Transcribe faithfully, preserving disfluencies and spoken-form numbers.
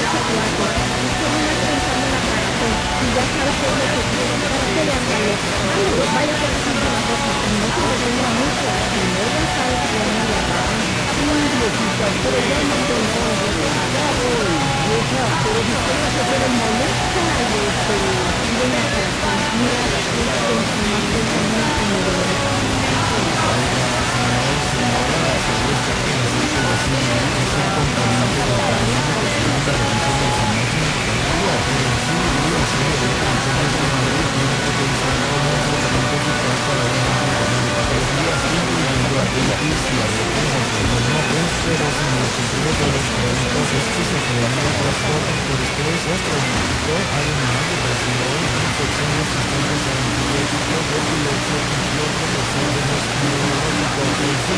tatuajes, y solo más pensando en la maratón, y ya sabes qué es lo que quiero, para que vean vale. Vale, vale, te decirte una cosa, no te detenga mucho, primero ya sabes que no le agarran. Sí, viejita, pero realmente no. Ya voy, vieja, pero ¿dispones a hacer el molde? Cállate. Y ven acá, mira, siéntate encima, pensando en la comedora. Señor, señora, ¿sabía usted que las ocho y las siete es un componente del tamaño de segunda revisión de información educativa? Pero sí, la serie de iniciales de Madrid tiene potencial como un tratamiento eficaz para un amplio rango de patologías, incluyendo artritis, diabetes, alcoholismo, esclerosis múltiple, dolor crónico, esquizofrenia, trastornos por estrés, postraumático, además depresión, infecciones